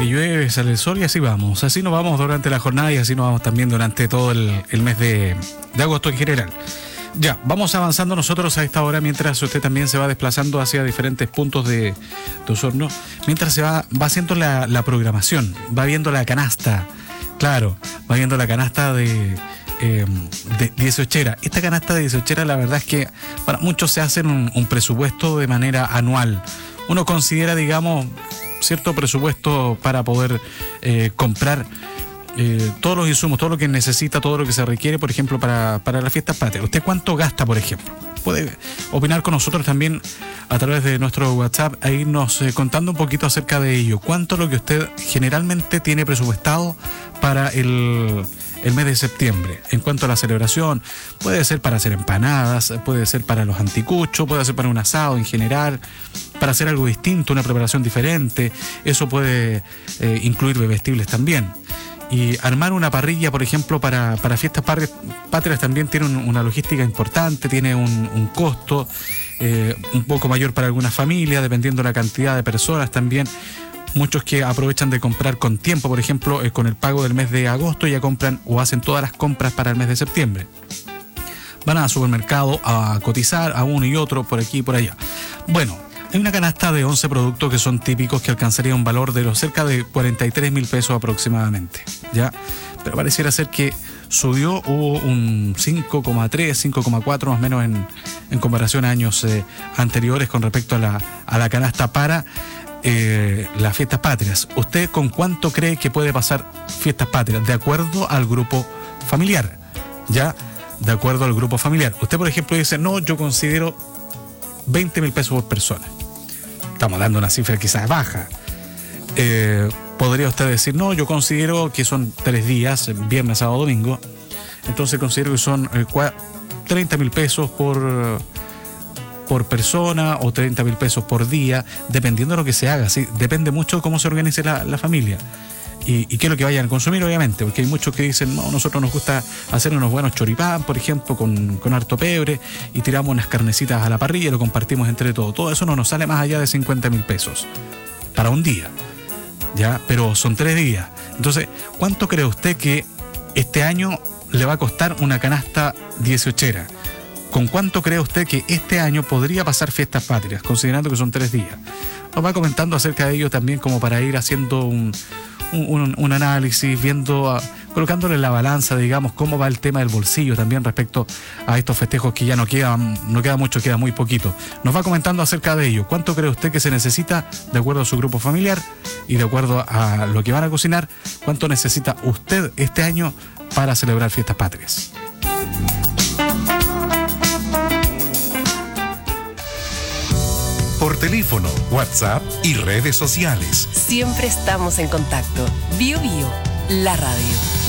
que llueve, sale el sol y así vamos. Así nos vamos durante la jornada y así nos vamos también durante todo el mes de agosto en general. Ya, vamos avanzando nosotros a esta hora mientras usted también se va desplazando hacia diferentes puntos de Osorno. Mientras se va haciendo la programación, va viendo la canasta. Claro, va viendo la canasta de 18era. Esta canasta de 18era, la verdad es que para muchos se hacen un presupuesto de manera anual. Uno considera, digamos, cierto presupuesto para poder comprar todos los insumos, todo lo que necesita, todo lo que se requiere, por ejemplo, para las fiestas patrias. ¿Usted cuánto gasta, por ejemplo? Puede opinar con nosotros también a través de nuestro WhatsApp e irnos contando un poquito acerca de ello. ¿Cuánto es lo que usted generalmente tiene presupuestado para el mes de septiembre? En cuanto a la celebración, puede ser para hacer empanadas, puede ser para los anticuchos, puede ser para un asado en general, para hacer algo distinto, una preparación diferente. Eso puede incluir bebestibles también. Y armar una parrilla, por ejemplo, para fiestas patrias también tiene una logística importante, tiene un costo un poco mayor para algunas familias, dependiendo de la cantidad de personas también. Muchos que aprovechan de comprar con tiempo, por ejemplo, con el pago del mes de agosto ya compran o hacen todas las compras para el mes de septiembre. Van al supermercado a cotizar a uno y otro, por aquí y por allá. Bueno, hay una canasta de 11 productos que son típicos que alcanzaría un valor de los cerca de 43.000 pesos aproximadamente, ¿ya? Pero pareciera ser que subió, hubo un 5,3, 5,4 más o menos en comparación a años anteriores con respecto a la canasta para las fiestas patrias. ¿Usted con cuánto cree que puede pasar fiestas patrias? De acuerdo al grupo familiar, ¿ya? De acuerdo al grupo familiar. Usted, por ejemplo, dice, no, yo considero 20.000 pesos por persona. Estamos dando una cifra quizás baja. Podría usted decir, no, yo considero que son 3 días, viernes, sábado, domingo. Entonces considero que son 30.000 pesos por persona o 30.000 pesos por día, dependiendo de lo que se haga. ¿Sí? Depende mucho de cómo se organice la familia y qué es lo que vayan a consumir, obviamente, porque hay muchos que dicen, no, nosotros nos gusta hacer unos buenos choripán, por ejemplo, con harto pebre, y tiramos unas carnecitas a la parrilla y lo compartimos entre todos. Todo eso no nos sale más allá de 50.000 pesos para un día, ¿ya? Pero son 3 días. Entonces, ¿cuánto cree usted que este año le va a costar una canasta 18era? ¿Con cuánto cree usted que este año podría pasar fiestas patrias, considerando que son 3 días? Nos va comentando acerca de ello también, como para ir haciendo un análisis, viendo, colocándole la balanza, digamos, cómo va el tema del bolsillo también respecto a estos festejos que ya no queda mucho, queda muy poquito. Nos va comentando acerca de ello. ¿Cuánto cree usted que se necesita de acuerdo a su grupo familiar y de acuerdo a lo que van a cocinar? ¿Cuánto necesita usted este año para celebrar fiestas patrias? Por teléfono, WhatsApp y redes sociales. Siempre estamos en contacto. Bio, la radio.